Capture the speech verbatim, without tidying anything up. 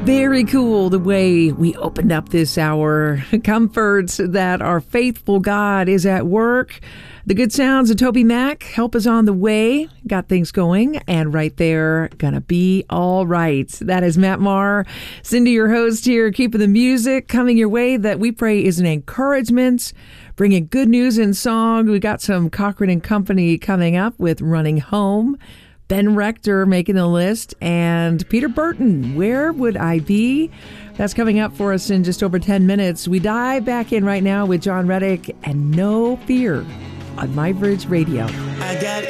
Very cool the way we opened up this hour. Comforts that our faithful God is at work. The good sounds of Toby Mac, Help Is On The Way, got things going, and right there, Gonna Be All Right. That is Matt Maher, Cindy, your host here, keeping the music coming your way that we pray is an encouragement, bringing good news in song. We got some Cochran and Company coming up with Running Home, Ben Rector making the list, and Peter Burton, Where Would I Be? That's coming up for us in just over ten minutes. We dive back in right now with John Reddick and No Fear on MyBridge Radio. I got